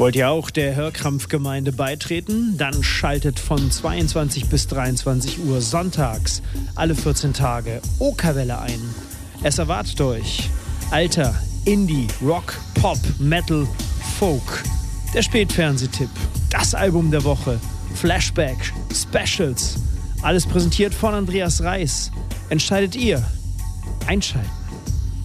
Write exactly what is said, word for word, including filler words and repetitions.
Wollt ihr auch der Hörkrampfgemeinde beitreten? Dann schaltet von zweiundzwanzig bis dreiundzwanzig Uhr sonntags alle vierzehn Tage Okerwelle ein. Es erwartet euch Alter, Indie, Rock, Pop, Metal, Folk. Der Spätfernsehtipp, das Album der Woche, Flashback, Specials. Alles präsentiert von Andreas Reis. Entscheidet ihr. Einschalten.